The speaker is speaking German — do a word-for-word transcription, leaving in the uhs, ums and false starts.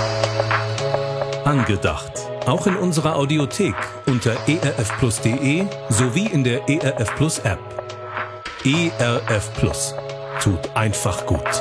Angedacht. Auch in unserer Audiothek unter e r f plus punkt d e sowie in der E R F Plus App. E R F Plus. Tut einfach gut.